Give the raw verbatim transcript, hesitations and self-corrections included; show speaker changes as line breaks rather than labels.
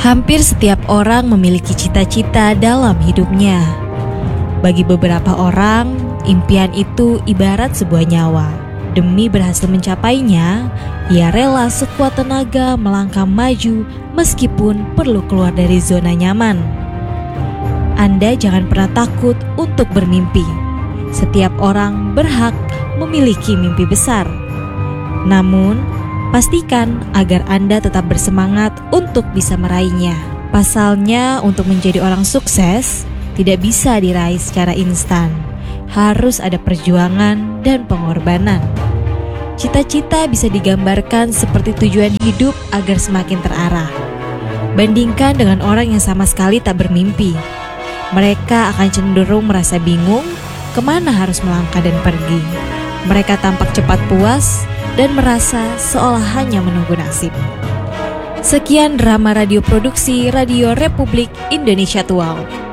Hampir setiap orang memiliki cita-cita dalam hidupnya. Bagi beberapa orang, impian itu ibarat sebuah nyawa. Demi berhasil mencapainya, ia rela sekuat tenaga melangkah maju meskipun perlu keluar dari zona nyaman. Anda jangan pernah takut untuk bermimpi. Setiap orang berhak memiliki mimpi besar. Namun, pastikan agar Anda tetap bersemangat untuk bisa meraihnya. Pasalnya, untuk menjadi orang sukses tidak bisa diraih secara instan. Harus ada perjuangan dan pengorbanan. Cita-cita bisa digambarkan seperti tujuan hidup agar semakin terarah. Bandingkan dengan orang yang sama sekali tak bermimpi. Mereka akan cenderung merasa bingung kemana harus melangkah dan pergi. Mereka tampak cepat puas dan merasa seolah hanya menunggu nasib. Sekian drama radio produksi Radio Republik Indonesia Tual.